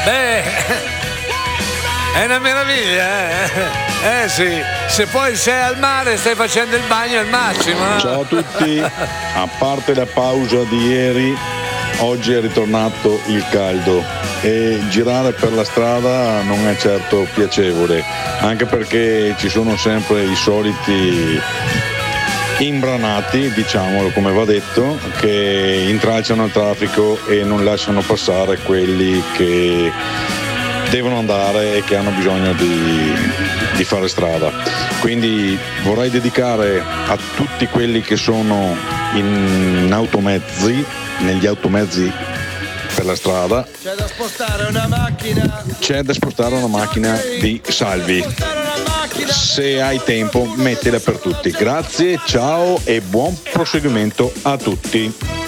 Beh, è una meraviglia, eh sì, se poi sei al mare e stai facendo il bagno è il massimo. Ciao a tutti, a parte la pausa di ieri, oggi è ritornato il caldo e girare per la strada non è certo piacevole, anche perché ci sono sempre i soliti imbranati, diciamolo come va detto, che intralciano il traffico e non lasciano passare quelli che devono andare e che hanno bisogno di fare strada. Quindi vorrei dedicare a tutti quelli che sono in automezzi, negli automezzi per la strada, c'è da spostare una macchina di Salvi. Se hai tempo mettila per tutti. Grazie, ciao e buon proseguimento a tutti.